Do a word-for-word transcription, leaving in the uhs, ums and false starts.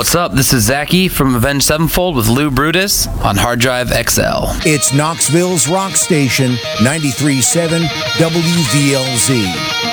What's up? This is Zachy from Avenged Sevenfold with Lou Brutus on Hard Drive X L. It's Knoxville's rock station, ninety-three point seven W V L Z.